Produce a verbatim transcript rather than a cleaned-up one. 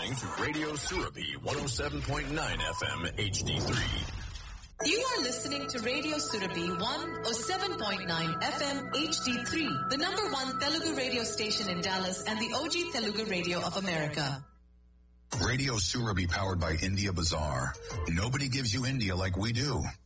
listening to Radio Surabi one oh seven point nine F M H D three. You are listening to Radio Surabi one oh seven point nine F M H D three, the number one Telugu radio station in Dallas and the O G Telugu radio of America. Radio Surabi powered by India Bazaar. Nobody gives you India like we do.